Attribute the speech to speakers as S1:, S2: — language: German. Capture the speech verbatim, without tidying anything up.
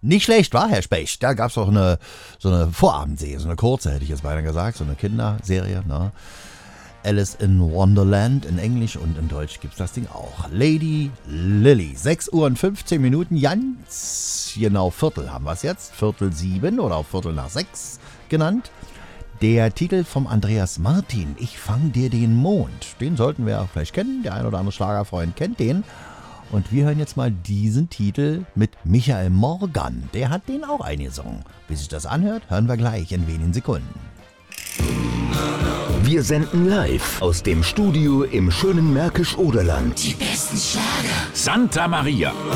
S1: Nicht schlecht, war Herr Specht. Da gab es auch eine, so eine Vorabendserie, so eine kurze, hätte ich jetzt beinahe gesagt, so eine Kinderserie, ne? Alice in Wonderland in Englisch und in Deutsch gibt es das Ding auch. Lady Lily, sechs Uhr und fünfzehn Minuten, ganz genau Viertel haben wir es jetzt, Viertel sieben oder auch Viertel nach sechs genannt. Der Titel vom Andreas Martin, Ich fang dir den Mond, den sollten wir ja vielleicht kennen, der ein oder andere Schlagerfreund kennt den. Und wir hören jetzt mal diesen Titel mit Michael Morgan, der hat den auch eingesungen. Wie sich das anhört, hören wir gleich in wenigen Sekunden.
S2: Wir senden live aus dem Studio im schönen Märkisch-Oderland.
S3: Die besten Schlager.
S4: Santa Maria.